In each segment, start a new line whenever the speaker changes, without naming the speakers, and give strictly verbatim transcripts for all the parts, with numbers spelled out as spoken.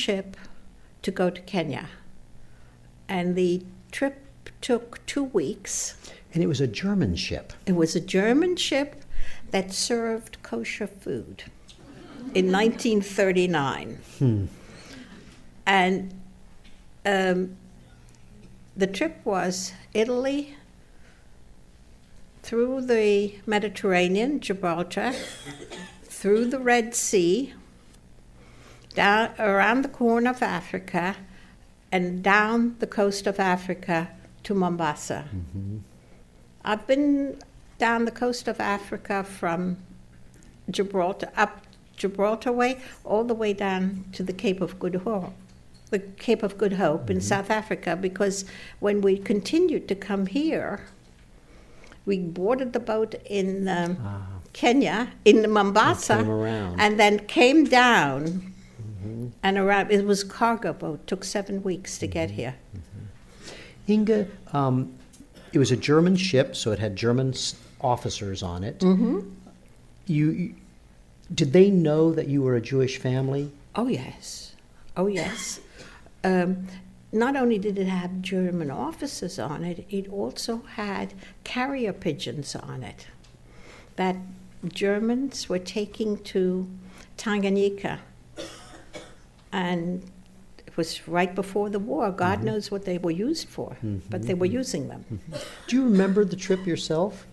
ship to go to Kenya. And the trip took two weeks.
And it was a German ship.
It was a German ship that served kosher food in nineteen thirty-nine.
Hmm.
And um, the trip was Italy, through the Mediterranean, Gibraltar, through the Red Sea, down around the Horn of Africa, and down the coast of Africa to Mombasa.
Mm-hmm.
I've been down the coast of Africa from Gibraltar, up Gibraltar way, all the way down to the Cape of Good Hope, the Cape of Good Hope mm-hmm. in South Africa, because when we continued to come here, we boarded the boat in um, ah. Kenya, in Mombasa,
and,
and then came down mm-hmm. and around. It was a cargo boat. Took seven weeks to mm-hmm. get here.
Mm-hmm. Inga, um, it was a German ship, so it had German officers on it.
Mm-hmm.
You, you did they know that you were a Jewish family?
Oh yes, oh yes. Um, Not only did it have German officers on it, it also had carrier pigeons on it that Germans were taking to Tanganyika. And it was right before the war. God mm-hmm. knows what they were used for, mm-hmm. but they were using them.
Mm-hmm. Do you remember the trip yourself?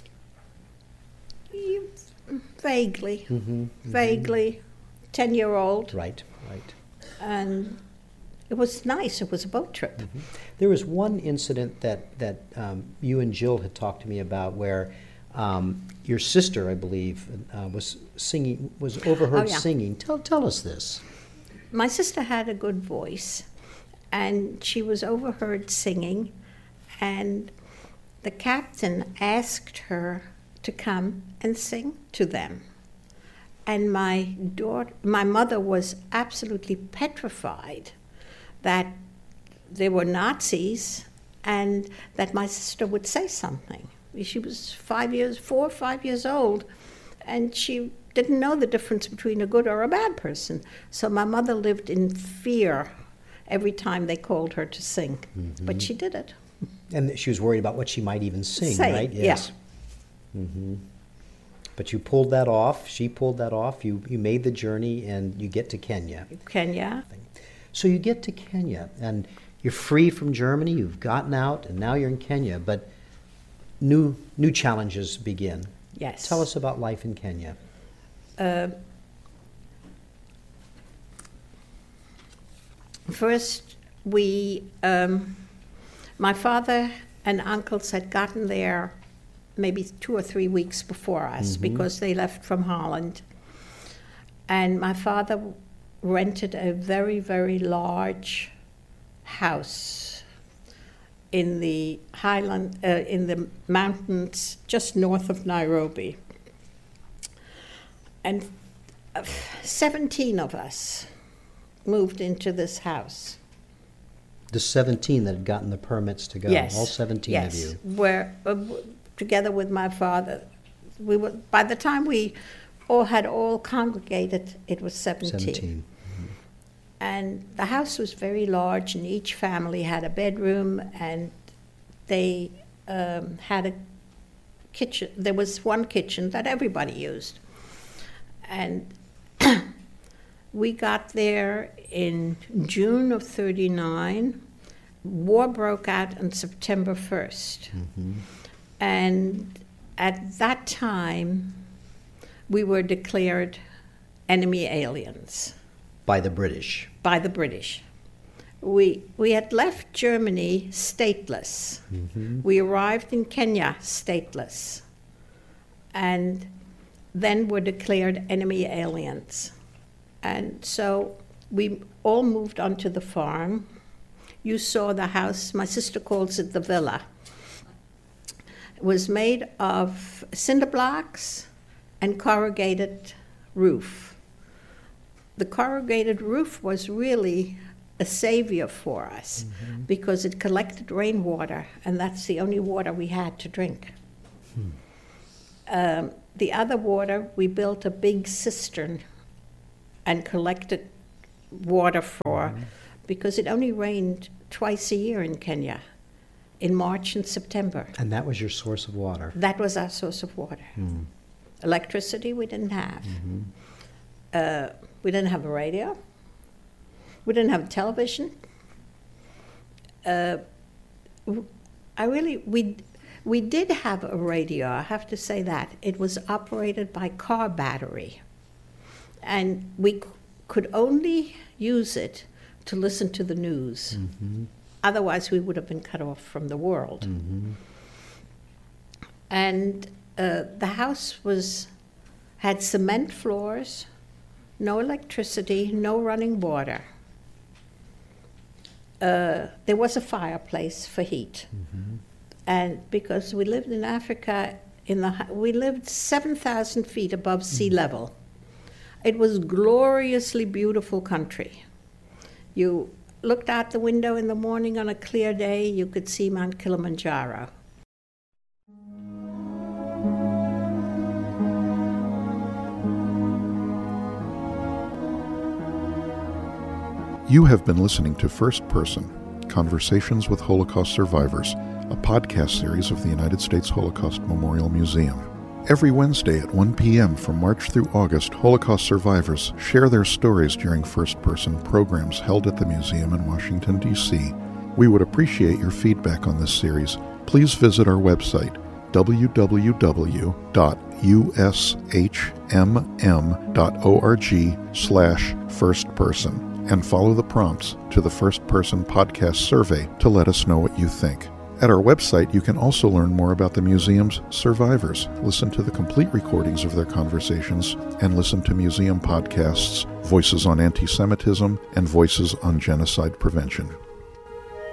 You, vaguely,
mm-hmm.
vaguely. Ten-year-old.
Right, right.
And it was nice. It was a boat trip.
Mm-hmm. There was one incident that, that um, you and Jill had talked to me about where um, your sister, I believe, uh, was singing, was overheard oh, yeah. singing. Tell, tell us this.
My sister had a good voice, and she was overheard singing, and the captain asked her to come and sing to them. And my daughter, my mother was absolutely petrified that they were Nazis and that my sister would say something. She was five years, four or five years old, and she didn't know the difference between a good or a bad person. So my mother lived in fear every time they called her to sing, mm-hmm. but she did it.
And she was worried about what she might even sing,
Say,
right?
Yes.
Yeah. Mm-hmm. But you pulled that off. She pulled that off. You you made the journey, and you get to Kenya.
Kenya.
So you get to Kenya, and you're free from Germany. You've gotten out, and now you're in Kenya. But new new challenges begin.
Yes.
Tell us about life in Kenya.
Uh, first, we, um, my father and uncles had gotten there maybe two or three weeks before us mm-hmm. because they left from Holland. And my father rented a very, very large house in the highland, uh, in the mountains just north of Nairobi. And seventeen of us moved into this house.
The seventeen that had gotten the permits to go,
yes.
all seventeen
yes.
of you.
Where, uh, together with my father, we were, by the time we all had all congregated, it was seventeen.
seventeen. Mm-hmm.
And the house was very large, and each family had a bedroom, and they um, had a kitchen. There was one kitchen that everybody used. And we got there in June of thirty-nine. War broke out on September first.
Mm-hmm.
And at that time, we were declared enemy aliens.
By the British.
By the British. We we had left Germany stateless.
Mm-hmm.
We arrived in Kenya stateless. And then were declared enemy aliens. And so we all moved onto the farm. You saw the house, my sister calls it the villa. It was made of cinder blocks and corrugated roof. The corrugated roof was really a savior for us mm-hmm. because it collected rainwater, and that's the only water we had to drink. Hmm. Um, the other water, we built a big cistern and collected water for, mm-hmm. because it only rained twice a year in Kenya, in March and September.
And that was your source of water?
That was our source of water. Mm. Electricity we didn't have. Mm-hmm. Uh, we didn't have a radio. We didn't have television. Uh, I really, we, we did have a radio, I have to say that. It was operated by car battery. And we c- could only use it to listen to the news. Mm-hmm. Otherwise, we would have been cut off from the world. Mm-hmm. And uh, the house was had cement floors, no electricity, no running water. Uh, there was a fireplace for heat. Mm-hmm. And because we lived in Africa, in the we lived seven thousand feet above sea mm-hmm. level. It was gloriously beautiful country. You looked out the window in the morning on a clear day, you could see Mount Kilimanjaro.
You have been listening to First Person, Conversations with Holocaust Survivors, a podcast series of the United States Holocaust Memorial Museum. Every Wednesday at one p.m. from March through August, Holocaust survivors share their stories during first-person programs held at the museum in Washington, D C We would appreciate your feedback on this series. Please visit our website, w w w dot u s h m m dot org slash firstperson, and follow the prompts to the First Person Podcast survey to let us know what you think. At our website, you can also learn more about the museum's survivors, listen to the complete recordings of their conversations, and listen to museum podcasts, Voices on Anti-Semitism and Voices on Genocide Prevention.